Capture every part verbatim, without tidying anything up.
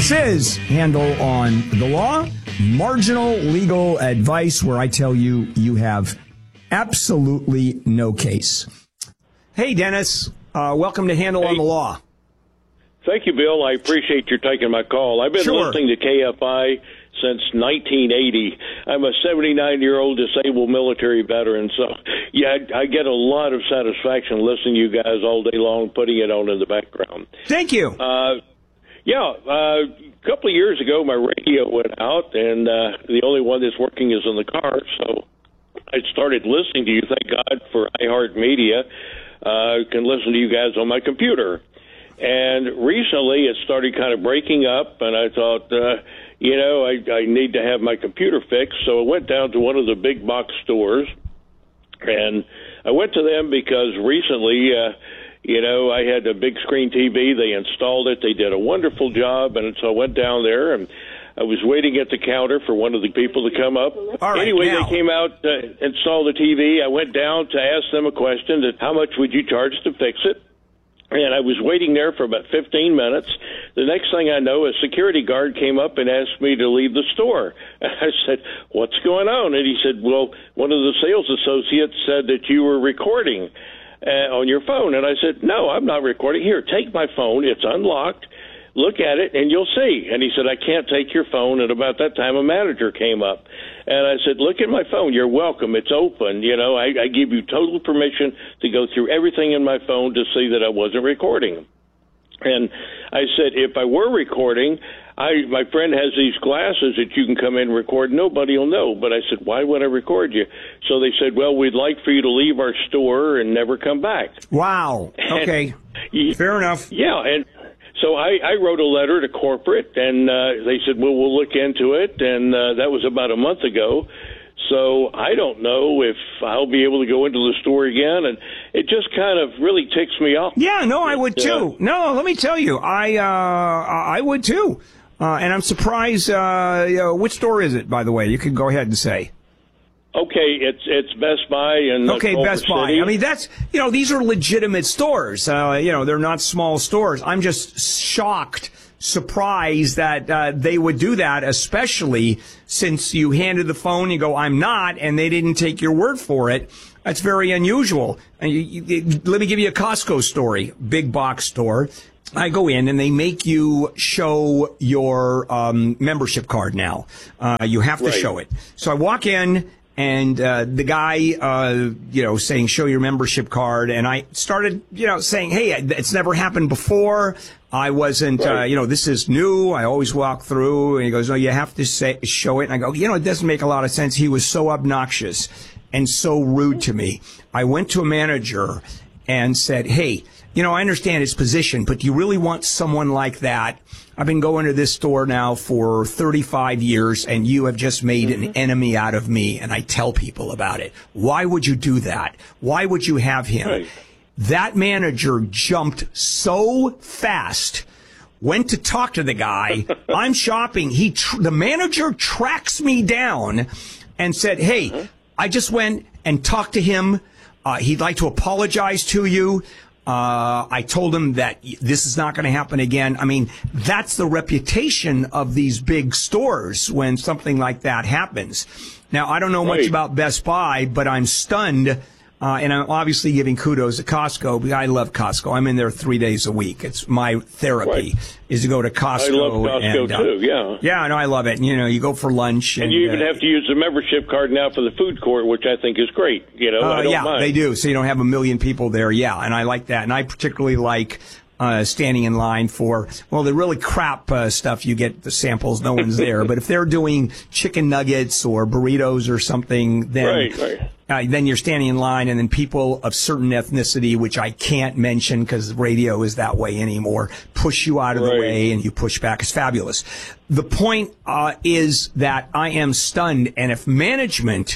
This is Handel on the Law, marginal legal advice where I tell you you have absolutely no case. Hey, Dennis, uh, welcome to Handel hey. on the Law. Thank you, Bill. I appreciate your taking my call. I've been Sure. listening to K F I since nineteen eighty. I'm a seventy-nine-year-old disabled military veteran, so yeah, I, I get a lot of satisfaction listening to you guys all day long, putting it on in the background. Thank you. Uh, yeah, uh, a couple of years ago, my radio went out, and uh, the only one that's working is in the car, so I started listening to you. Thank God for iHeartMedia. Uh, I can listen to you guys on my computer. And recently it started kind of breaking up, and I thought, uh, you know, I, I need to have my computer fixed. So I went down to one of the big box stores, and I went to them because recently, uh, you know, I had a big screen T V. They installed it. They did a wonderful job, and so I went down there, and I was waiting at the counter for one of the people to come up. All right, anyway, now. they came out, uh, installed the T V. I went down to ask them a question, that how much would you charge to fix it? And I was waiting there for about fifteen minutes. The next thing I know, a security guard came up and asked me to leave the store. I said, what's going on? And he said, well, one of the sales associates said that you were recording uh, on your phone. And I said, no, I'm not recording. Here, take my phone. It's unlocked. Look at it, and you'll see. And he said, I can't take your phone. And about that time, a manager came up. And I said, look at my phone. You're welcome. It's open. You know, I, I give you total permission to go through everything in my phone to see that I wasn't recording. And I said, if I were recording, I my friend has these glasses that you can come in and record. Nobody will know. But I said, why would I record you? So they said, well, we'd like for you to leave our store and never come back. Wow. Okay. And, fair enough. Yeah, and so I, I wrote a letter to corporate, and uh, they said, well, we'll look into it, and uh, that was about a month ago. So I don't know if I'll be able to go into the store again, and it just kind of really ticks me off. Yeah, no, I would too. Uh, no, let me tell you, I uh, I would too. Uh, and I'm surprised, uh, you know, which store is it, by the way? You can go ahead and say. Okay, it's it's Best Buy and uh, okay, Culver Best Buy. City. I mean, that's you know, these are legitimate stores. Uh, you know, they're not small stores. I'm just shocked, surprised that uh, they would do that, especially since you handed the phone. You go, I'm not, and they didn't take your word for it. That's very unusual. And you, you, let me give you a Costco story, big box store. I go in and they make you show your um, membership card now. Uh, you have to Right. show it. So I walk in. And uh, the guy, uh, you know, saying, show your membership card. And I started, you know, saying, hey, it's never happened before. I wasn't, right. uh, you know, this is new. I always walk through. And he goes, no, you have to say, show it. And I go, you know, it doesn't make a lot of sense. He was so obnoxious and so rude to me. I went to a manager and said, hey, you know, I understand his position, but do you really want someone like that? I've been going to this store now for thirty-five years, and you have just made mm-hmm. an enemy out of me, and I tell people about it. Why would you do that? Why would you have him? Right. That manager jumped so fast, went to talk to the guy. I'm shopping. He, tr- the manager tracks me down and said, hey, uh-huh. I just went and talked to him. Uh, he'd like to apologize to you. Uh, I told him that this is not going to happen again. I mean, that's the reputation of these big stores when something like that happens. Now, I don't know right. much about Best Buy, but I'm stunned. Uh, and I'm obviously giving kudos to Costco. I love Costco. I'm in there three days a week. It's my therapy right. is to go to Costco. I love Costco, and, uh, too, yeah. Yeah, no, I love it. You know, you go for lunch. And, and you even uh, have to use the membership card now for the food court, which I think is great. You know, uh, I don't yeah, mind. they do. So you don't have a million people there. Yeah, and I like that. And I particularly like uh, standing in line for, well, the really crap uh, stuff. You get the samples. No one's there. But if they're doing chicken nuggets or burritos or something, then... Right, right. Uh, then you're standing in line, and then people of certain ethnicity, which I can't mention because radio is that way anymore, push you out of right. the way, and you push back. It's fabulous. The point uh, is that I am stunned, and if management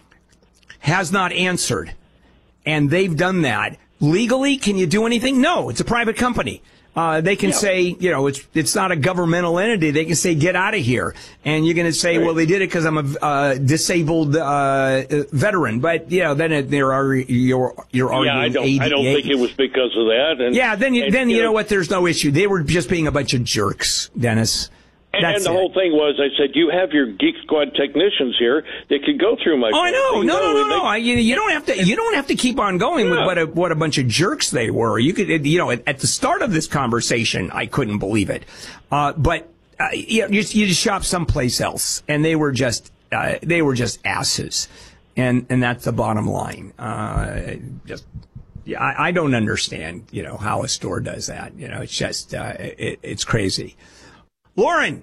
has not answered, and they've done that, legally, can you do anything? No, it's a private company. Uh, they can yeah. say, you know, it's it's not a governmental entity. They can say, get out of here. And you're going to say, right. well, they did it because I'm a uh, disabled uh, veteran. But, you know, then it, there are you're, you're arguing yeah, I don't, A D A. I don't think it was because of that. And, yeah, then, you, and, then you, you know, know what? There's no issue. They were just being a bunch of jerks, Dennis. And, and the it. whole thing was, I said, you have your Geek Squad technicians here that could go through my. Oh, I know, no, no, no, no. They, I, you, you don't have to. You don't have to keep on going yeah. with what a what a bunch of jerks they were. You could, you know, at, at the start of this conversation, I couldn't believe it. Uh, but uh, you, you just shop someplace else, and they were just uh, they were just asses, and and that's the bottom line. Uh, just. Yeah, I, I don't understand, you know, how a store does that. You know, it's just uh, it, it's crazy. Lauren.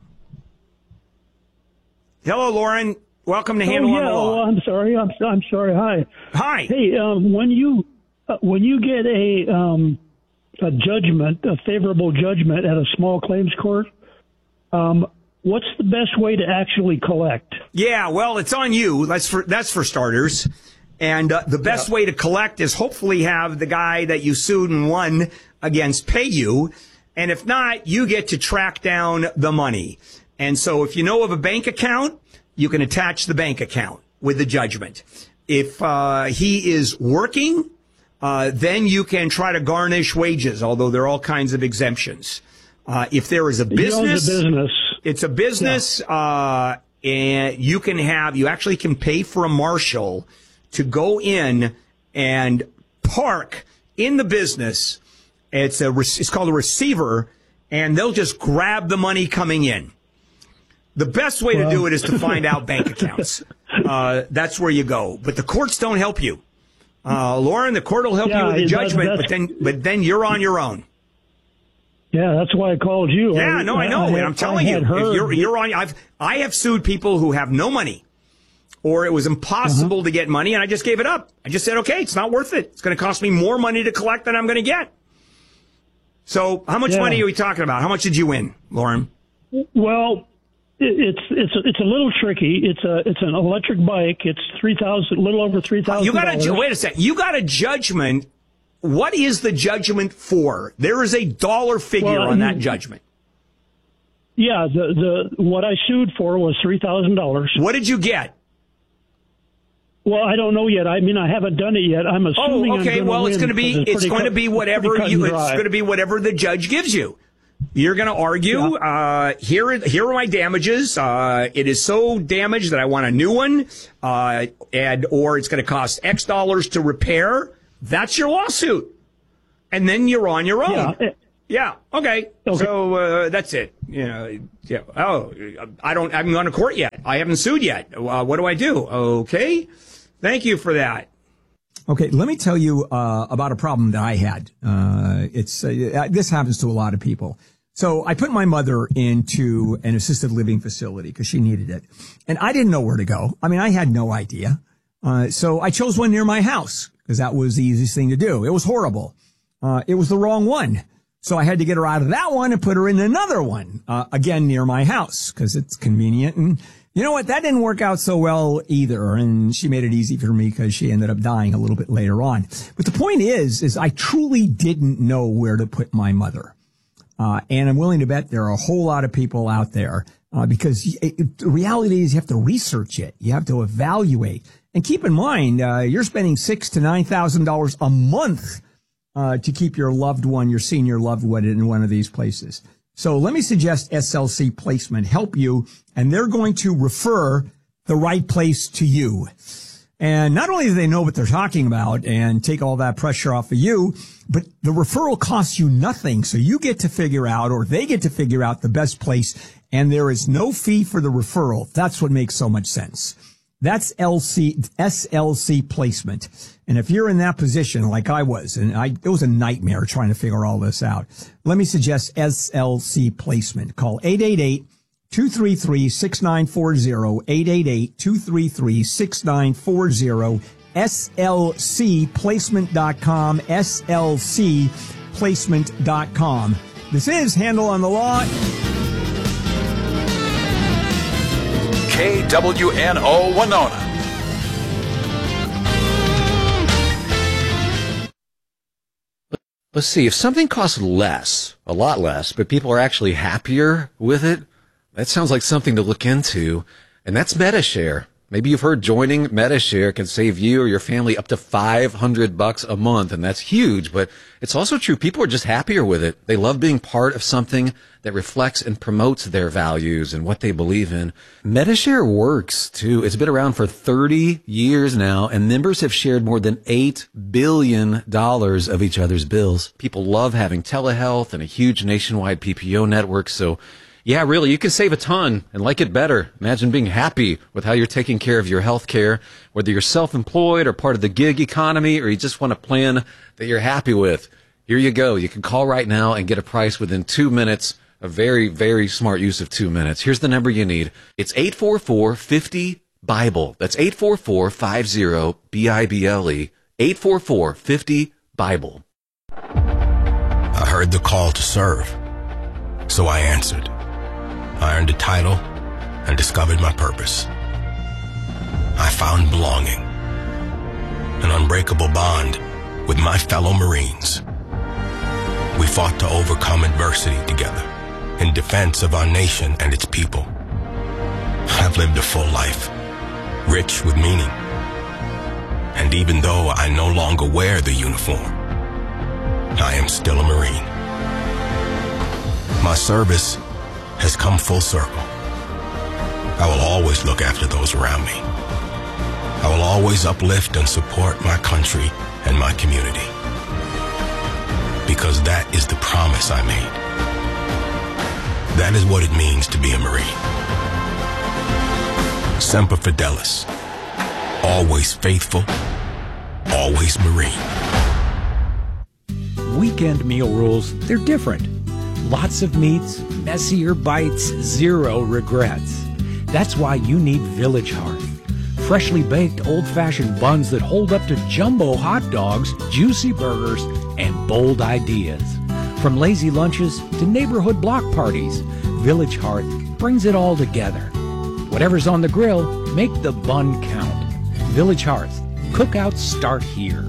Hello, Lauren. Welcome to Handle oh, yeah. on the Law. Oh, I'm sorry. I'm I'm sorry. Hi. Hi. Hey, um, when you uh, when you get a um, a judgment, a favorable judgment at a small claims court, um, what's the best way to actually collect? Yeah, well, it's on you. That's for that's for starters. And uh, the best yeah. way to collect is hopefully have the guy that you sued and won against pay you. And if not, you get to track down the money. And so if you know of a bank account, you can attach the bank account with the judgment. If uh, he is working, uh, then you can try to garnish wages, although there are all kinds of exemptions. Uh, if there is a business, a business. it's a business, yeah. uh, and you can have, you actually can pay for a marshal to go in and park in the business. It's a, it's called a receiver, and they'll just grab the money coming in. The best way well. to do it is to find out bank accounts. Uh, that's where you go. But the courts don't help you. Uh, Lauren, the court will help yeah, you with the judgment, that, but then, but then you're on your own. Yeah, that's why I called you. Yeah, I, no, I know. I and had, I'm telling you, if you're, you're on, I've, I have sued people who have no money, or it was impossible uh-huh. to get money, and I just gave it up. I just said, okay, it's not worth it. It's going to cost me more money to collect than I'm going to get. So how much yeah. money are we talking about? How much did you win, Lauren? Well, it's it's it's a little tricky. It's a it's an electric bike. It's three thousand, a little over three thousand. You got a wait a second. You got a judgment. What is the judgment for? There is a dollar figure well, on that judgment. Yeah, the the what I sued for was three thousand dollars. What did you get? Well, I don't know yet. I mean, I haven't done it yet. I'm assuming. Oh, okay. I'm well, it's going to be it's, it's going cut, to be whatever you. It's dry. going to be whatever the judge gives you. You're going to argue. Yeah. Uh, here, here are my damages. Uh, it is so damaged that I want a new one, uh, and or it's going to cost X dollars to repair. That's your lawsuit, and then you're on your own. Yeah. Yeah. Okay. okay. So uh, that's it. You know. Yeah. Oh, I don't. I haven't gone to court yet. I haven't sued yet. Uh, what do I do? Okay. Thank you for that. Okay, let me tell you uh, about a problem that I had. Uh, it's uh, this happens to a lot of people. So I put my mother into an assisted living facility because she needed it, and I didn't know where to go. I mean, I had no idea. Uh, so I chose one near my house because that was the easiest thing to do. It was horrible. Uh, it was the wrong one. So I had to get her out of that one and put her in another one, uh, again, near my house because it's convenient. And you know what? That didn't work out so well either. And she made it easy for me because she ended up dying a little bit later on. But the point is, is I truly didn't know where to put my mother. Uh, and I'm willing to bet there are a whole lot of people out there, uh, because it, it, the reality is you have to research it. You have to evaluate. And keep in mind, uh, you're spending six to nine thousand dollars a month Uh, to keep your loved one, your senior loved one in one of these places. So let me suggest S L C Placement help you, and they're going to refer the right place to you. And not only do they know what they're talking about and take all that pressure off of you, but the referral costs you nothing. So you get to figure out, or they get to figure out the best place, and there is no fee for the referral. That's what makes so much sense. That's L C, S L C Placement. And if you're in that position like I was, and I, it was a nightmare trying to figure all this out, let me suggest S L C Placement. Call eight eight eight, two three three, six nine four zero, eight eight eight, two three three, six nine four zero, S L C placement dot com, S L C placement dot com. This is Handle on the Law. K W N O Winona. Let's see, if something costs less, a lot less, but people are actually happier with it, that sounds like something to look into, and that's Medi-Share. Maybe you've heard joining Medi-Share can save you or your family up to five hundred bucks a month, and that's huge, but it's also true. People are just happier with it. They love being part of something that reflects and promotes their values and what they believe in. Medi-Share works, too. It's been around for thirty years now, and members have shared more than eight billion dollars of each other's bills. People love having telehealth and a huge nationwide P P O network, so yeah, really, you can save a ton and like it better. Imagine being happy with how you're taking care of your health care, whether you're self-employed or part of the gig economy, or you just want a plan that you're happy with. Here you go. You can call right now and get a price within two minutes. A very, very smart use of two minutes. Here's the number you need. It's eight four four, five zero, BIBLE. That's eight four four, five zero, B I B L E. eight four four, five zero, BIBLE. I heard the call to serve, so I answered. I earned a title and discovered my purpose. I found belonging, an unbreakable bond with my fellow Marines. We fought to overcome adversity together in defense of our nation and its people. I've lived a full life, rich with meaning. And even though I no longer wear the uniform, I am still a Marine. My service has come full circle. I will always look after those around me. I will always uplift and support my country and my community. Because that is the promise I made. That is what it means to be a Marine. Semper Fidelis. Always faithful. Always Marine. Weekend meal rules, they're different. Lots of meats, messier bites, zero regrets. That's why you need Village Hearth. Freshly baked old-fashioned buns that hold up to jumbo hot dogs, juicy burgers, and bold ideas. From lazy lunches to neighborhood block parties, Village Hearth brings it all together. Whatever's on the grill, make the bun count. Village Hearth. Cookouts start here.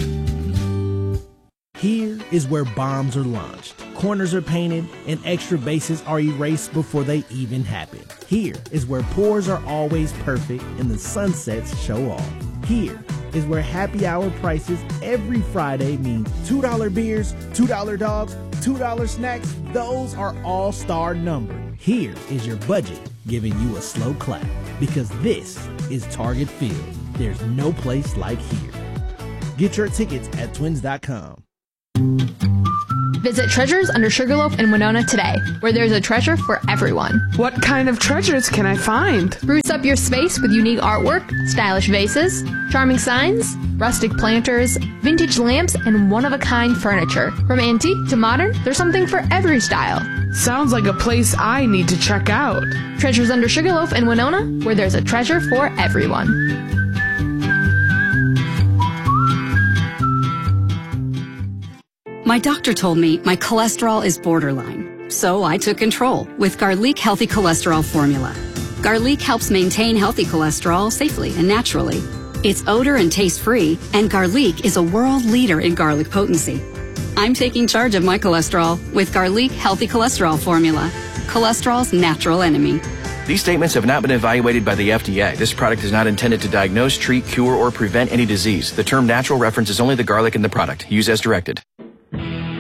Here is where bombs are launched, corners are painted, and extra bases are erased before they even happen. Here is where pours are always perfect and the sunsets show off. Here is where happy hour prices every Friday mean two dollar beers, two dollar dogs, two dollar snacks. Those are all star numbered. Here is your budget giving you a slow clap, because this is Target Field. There's no place like here. Get your tickets at twins dot com. Visit Treasures under Sugarloaf in Winona today, where there's a treasure for everyone. What kind of treasures can I find? Spruce up your space with unique artwork, stylish vases, charming signs, rustic planters, vintage lamps, and one-of-a-kind furniture. From antique to modern, there's something for every style. Sounds like a place I need to check out. Treasures under Sugarloaf in Winona, where there's a treasure for everyone. My doctor told me my cholesterol is borderline, so I took control with Garlic Healthy Cholesterol Formula. Garlic helps maintain healthy cholesterol safely and naturally. It's odor and taste-free, and Garlic is a world leader in garlic potency. I'm taking charge of my cholesterol with Garlic Healthy Cholesterol Formula, cholesterol's natural enemy. These statements have not been evaluated by the F D A. This product is not intended to diagnose, treat, cure, or prevent any disease. The term natural references only the garlic in the product. Use as directed.